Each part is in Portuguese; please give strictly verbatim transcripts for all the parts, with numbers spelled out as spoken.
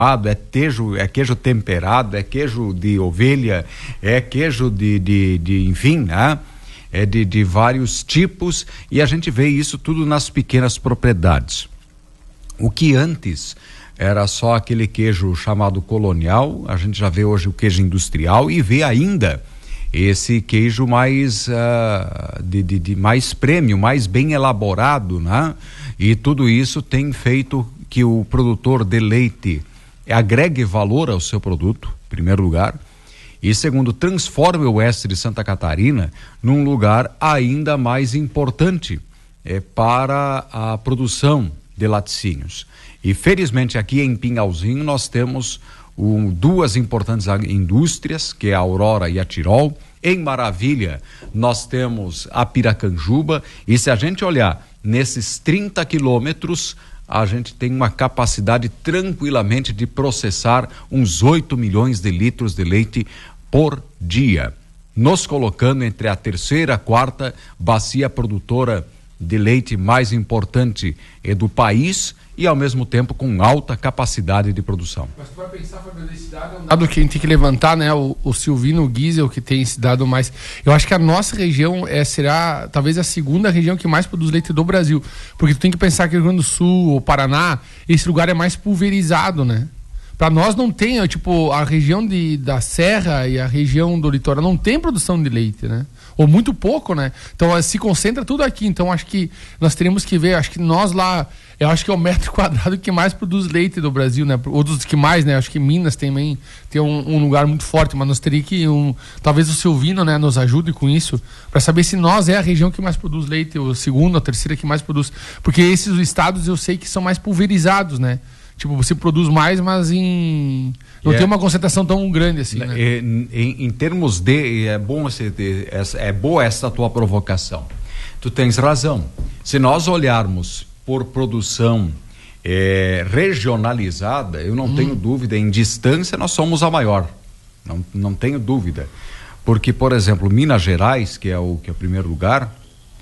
é queijo, é queijo temperado, é queijo de ovelha, é queijo de, de, de enfim, né? É de, de vários tipos, e a gente vê isso tudo nas pequenas propriedades. O que antes era só aquele queijo chamado colonial, a gente já vê hoje o queijo industrial e vê ainda esse queijo mais uh, de, de, de mais premium, mais bem elaborado, né? E tudo isso tem feito que o produtor de leite agregue valor ao seu produto, em primeiro lugar, e segundo, transforme o oeste de Santa Catarina num lugar ainda mais importante é, para a produção de laticínios. E felizmente aqui em Pinhalzinho nós temos um, duas importantes indústrias, que é a Aurora e a Tirol. Em Maravilha nós temos a Piracanjuba, e se a gente olhar nesses trinta quilômetros, a gente tem uma capacidade tranquilamente de processar uns oito milhões de litros de leite por dia, nos colocando entre a terceira e a quarta bacia produtora de leite mais importante eh, do país, e ao mesmo tempo com alta capacidade de produção. Mas tu vai pensar, Fabio, desse dado é um dado que a gente tem que levantar, né? O, o Silvino Giesel, que tem esse dado mais. Eu acho que a nossa região é, será talvez a segunda região que mais produz leite do Brasil. Porque tu tem que pensar que o Rio Grande do Sul, o Paraná, esse lugar é mais pulverizado, né? Para nós não tem, tipo, a região de, da Serra e a região do litoral não tem produção de leite, né? Ou muito pouco, né? Então se concentra tudo aqui. Então acho que nós teríamos que ver, acho que nós lá, eu acho que é o metro quadrado que mais produz leite do Brasil, né? Ou dos que mais, né? Acho que Minas também tem um, um lugar muito forte, mas nós teríamos que, um, talvez o Silvino, né, nos ajude com isso, para saber se nós é a região que mais produz leite, ou a segunda, a terceira que mais produz. Porque esses estados eu sei que são mais pulverizados, né? Tipo, você produz mais, mas em... não é, tem uma concentração tão grande assim, né? Em, em, em termos de... É, bom esse, é boa essa tua provocação. Tu tens razão. Se nós olharmos por produção é, regionalizada, eu não hum. tenho dúvida, em distância nós somos a maior. Não, não tenho dúvida. Porque, por exemplo, Minas Gerais, que é o, que é o primeiro lugar,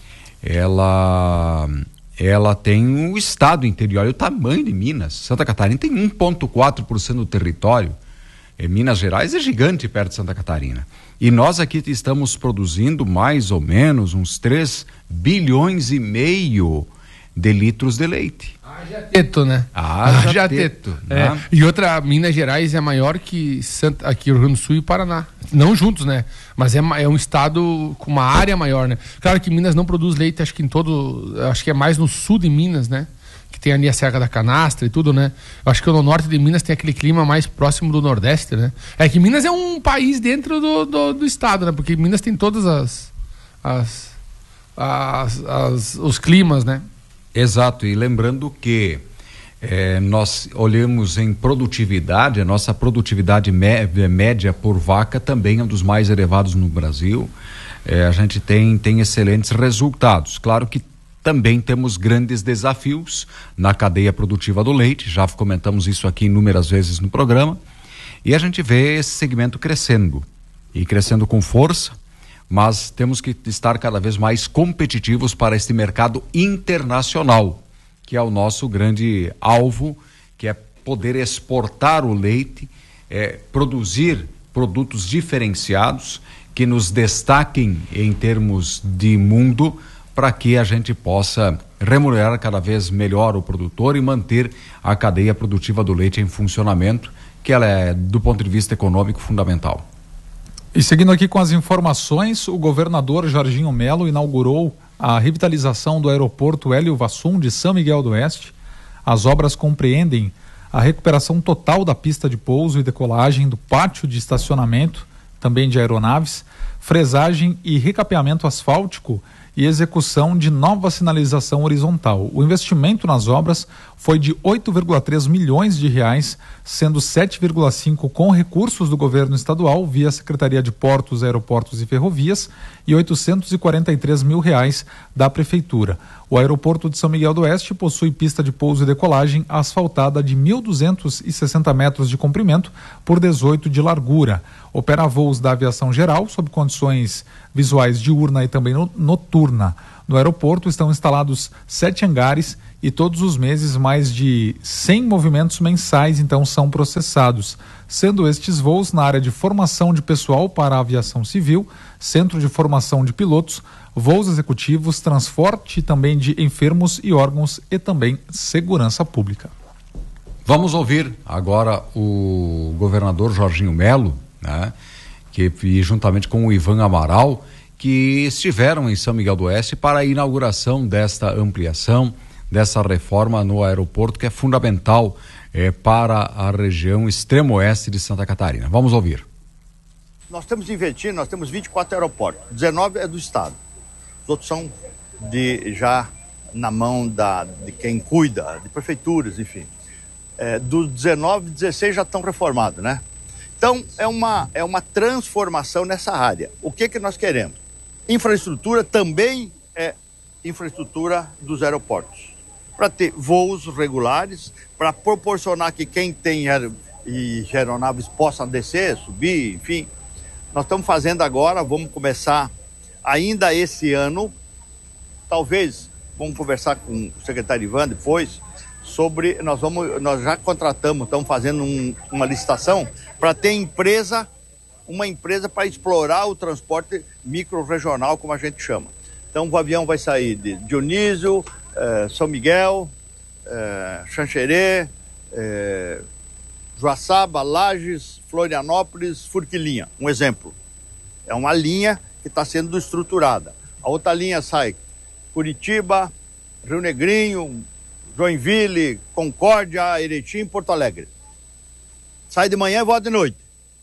ela... ela tem o estado interior, e o tamanho de Minas. Santa Catarina tem um vírgula quatro por cento do território. E Minas Gerais é gigante perto de Santa Catarina. E nós aqui estamos produzindo mais ou menos uns três bilhões e meio de litros de leite. Haja teto, né? Haja teto. É. Né? E outra, Minas Gerais é maior que Santa, aqui Rio Grande do Sul e Paraná. Não juntos, né? Mas é, é um estado com uma área maior, né? Claro que Minas não produz leite, acho que em todo... Acho que é mais no sul de Minas, né? Que tem ali a Serra da Canastra e tudo, né? Eu acho que no norte de Minas tem aquele clima mais próximo do Nordeste, né? É que Minas é um país dentro do, do, do estado, né? Porque Minas tem todas as... as, as, as os climas, né? Exato, e lembrando que eh, nós olhamos em produtividade, a nossa produtividade média por vaca também é um dos mais elevados no Brasil. Eh, a gente tem, tem excelentes resultados. Claro que também temos grandes desafios na cadeia produtiva do leite, já comentamos isso aqui inúmeras vezes no programa, e a gente vê esse segmento crescendo, e crescendo com força, mas temos que estar cada vez mais competitivos para este mercado internacional, que é o nosso grande alvo, que é poder exportar o leite, é, produzir produtos diferenciados que nos destaquem em termos de mundo, para que a gente possa remunerar cada vez melhor o produtor e manter a cadeia produtiva do leite em funcionamento, que ela é, do ponto de vista econômico, fundamental. E seguindo aqui com as informações, o governador Jorginho Melo inaugurou a revitalização do aeroporto Hélio Vassum de São Miguel do Oeste. As obras compreendem a recuperação total da pista de pouso e decolagem, do pátio de estacionamento, também de aeronaves, fresagem e recapeamento asfáltico e execução de nova sinalização horizontal. O investimento nas obras foi de oito vírgula três milhões de reais, sendo sete vírgula cinco com recursos do governo estadual via Secretaria de Portos, Aeroportos e Ferrovias e oitocentos e quarenta e três mil reais da Prefeitura. O aeroporto de São Miguel do Oeste possui pista de pouso e decolagem asfaltada de mil duzentos e sessenta metros de comprimento por dezoito de largura. Opera voos da aviação geral sob condições visuais diurna e também noturna. No aeroporto estão instalados sete hangares e todos os meses mais de cem movimentos mensais então são processados, sendo estes voos na área de formação de pessoal para a aviação civil, centro de formação de pilotos, voos executivos, transporte também de enfermos e órgãos e também segurança pública. Vamos ouvir agora o governador Jorginho Melo, né, que e juntamente com o Ivan Amaral, que estiveram em São Miguel do Oeste para a inauguração desta ampliação, dessa reforma no aeroporto, que é fundamental é, para a região extremo oeste de Santa Catarina. Vamos ouvir. Nós estamos investindo, nós temos vinte e quatro aeroportos, dezenove é do estado, os outros são de, já na mão da, de quem cuida, de prefeituras, enfim. É, dos dezenove, dezesseis já estão reformados, né? Então, é uma, é uma transformação nessa área. O que que nós queremos? Infraestrutura também é infraestrutura dos aeroportos. Para ter voos regulares, para proporcionar que quem tem aer- e aeronaves possa descer, subir, enfim. Nós estamos fazendo agora, vamos começar ainda esse ano, talvez, vamos conversar com o secretário Ivan depois, sobre, nós vamos, nós já contratamos, estamos fazendo um, uma licitação para ter empresa, uma empresa para explorar o transporte micro-regional, como a gente chama. Então o avião vai sair de Dionísio, eh, São Miguel, eh, Xanxerê, eh, Joaçaba, Lages, Florianópolis, Furquilinha, um exemplo. É uma linha que está sendo estruturada. A outra linha sai Curitiba, Rio Negrinho, Joinville, Concórdia, Erechim, Porto Alegre. Sai de manhã e volta de noite.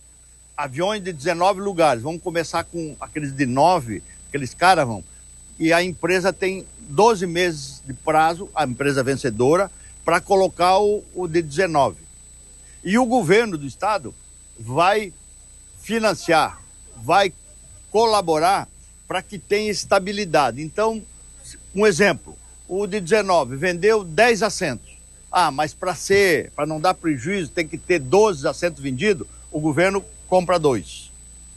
Aviões de dezenove lugares. Vamos começar com aqueles de nove, aqueles caravan. E a empresa tem doze meses de prazo, a empresa vencedora, para colocar o, o de dezenove. E o governo do estado vai financiar, vai colaborar para que tenha estabilidade. Então, um exemplo. O de dezenove vendeu dez assentos. Ah, mas para ser, para não dar prejuízo, tem que ter doze assentos vendidos, o governo compra dois.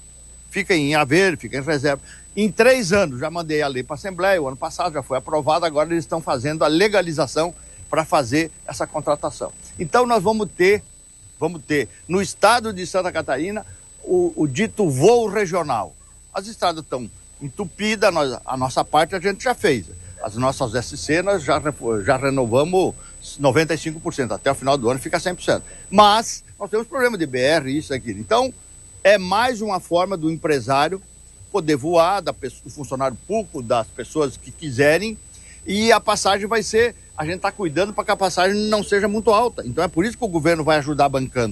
Fica em haver, fica em reserva. Em três anos, já mandei a lei para a Assembleia, o ano passado já foi aprovado, agora eles estão fazendo a legalização para fazer essa contratação. Então nós vamos ter, vamos ter no estado de Santa Catarina o, o dito voo regional. As estradas estão entupidas, nós, a nossa parte a gente já fez. As nossas S C nós já, já renovamos noventa e cinco por cento, até o final do ano fica cem por cento. Mas nós temos problema de B R, isso, aquilo. Então, é mais uma forma do empresário poder voar, da pessoa, do funcionário público, das pessoas que quiserem, e a passagem vai ser, a gente está cuidando para que a passagem não seja muito alta. Então é por isso que o governo vai ajudar bancando,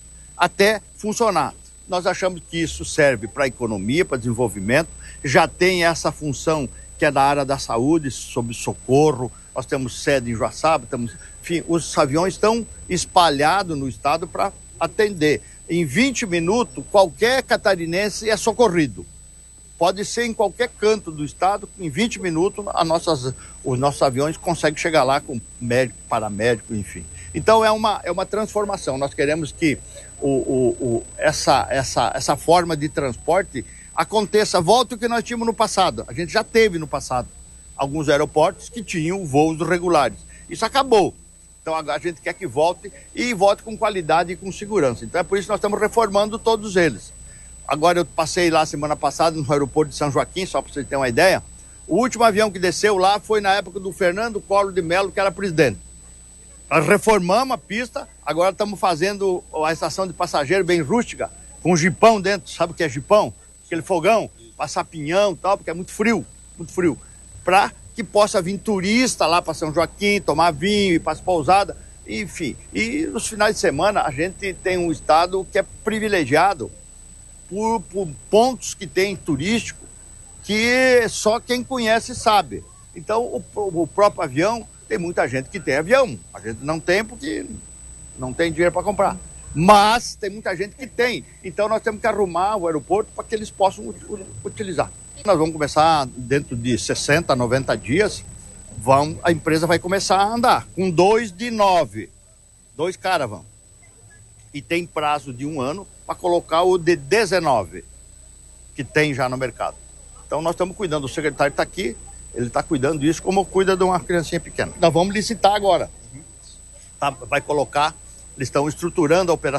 até funcionar. Nós achamos que isso serve para a economia, para desenvolvimento, já tem essa função que é da área da saúde, sobre socorro, nós temos sede em Joaçaba, temos, enfim, os aviões estão espalhados no estado para atender. Em vinte minutos, qualquer catarinense é socorrido. Pode ser em qualquer canto do estado, em vinte minutos, a nossas, os nossos aviões conseguem chegar lá com médico, paramédico, enfim. Então é uma, é uma transformação. Nós queremos que o, o, o, essa, essa, essa forma de transporte aconteça, volta o que nós tínhamos no passado. A gente já teve no passado alguns aeroportos que tinham voos regulares. Isso acabou. Então a gente quer que volte e volte com qualidade e com segurança. Então é por isso que nós estamos reformando todos eles. Agora eu passei lá semana passada no aeroporto de São Joaquim, só para vocês terem uma ideia. O último avião que desceu lá foi na época do Fernando Collor de Mello, que era presidente. Nós reformamos a pista, agora estamos fazendo a estação de passageiro bem rústica, com jipão dentro, sabe o que é jipão? Aquele fogão, passar pinhão e tal, porque é muito frio, muito frio. Para que possa vir turista lá para São Joaquim, tomar vinho, ir para as pousadas, enfim. E nos finais de semana a gente tem um estado que é privilegiado por, por pontos que tem turístico que só quem conhece sabe. Então o, o próprio avião, tem muita gente que tem avião, a gente não tem porque não tem dinheiro para comprar. Mas tem muita gente que tem. Então nós temos que arrumar o aeroporto para que eles possam utilizar. Nós vamos começar dentro de sessenta, noventa dias, vão, a empresa vai começar a andar com dois de nove, dois caravan. E tem prazo de um ano para colocar o de dezenove, que tem já no mercado. Então nós estamos cuidando, o secretário está aqui, Ele está cuidando disso como cuida de uma criancinha pequena. Nós vamos licitar agora. Tá? Vai colocar, eles estão estruturando a operação.